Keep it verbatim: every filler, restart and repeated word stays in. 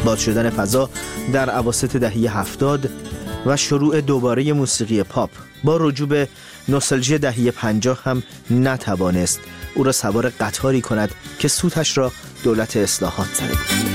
باز شدن فضا در اواسط دهه هفتاد و شروع دوباره موسیقی پاپ با رجوع به نوستالژی دهه پنجاه هم نتوانست او را سوار قطاری کند که سوتش را دولت اصلاحات زده بود.